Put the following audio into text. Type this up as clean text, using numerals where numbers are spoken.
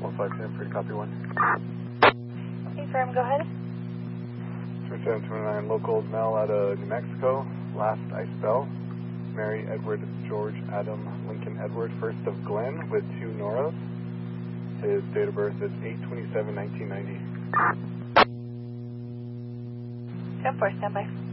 15 pretty copy 1. Confirm, go ahead. 3729 local Mel out of New Mexico, last ice bell. Mary Edward George Adam Lincoln Edward, first of Glenn with 2 Noras. His date of birth is 8/27/1990. 10-4, stand by.